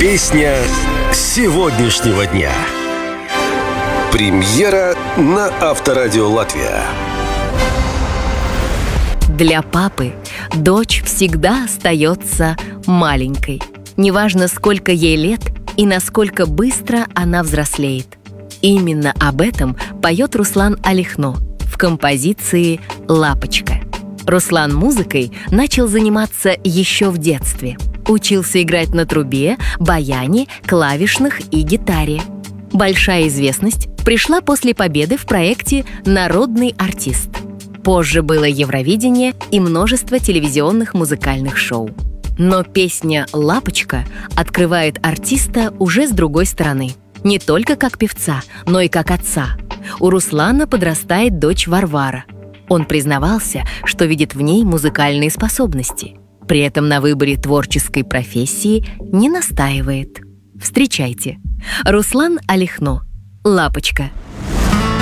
Песня сегодняшнего дня. Премьера на Авторадио Латвия. Для папы дочь всегда остается маленькой. Неважно, сколько ей лет и насколько быстро она взрослеет. Именно об этом поет Руслан Алихно в композиции «Лапочка». Руслан музыкой начал заниматься еще в детстве. Учился играть на трубе, баяне, клавишных и гитаре. Большая известность пришла после победы в проекте «Народный артист». Позже было Евровидение и множество телевизионных музыкальных шоу. Но песня «Лапочка» открывает артиста уже с другой стороны. Не только как певца, но и как отца. У Руслана подрастает дочь Варвара. Он признавался, что видит в ней музыкальные способности. При этом на выборе творческой профессии не настаивает. Встречайте. Руслан Алихно. «Лапочка».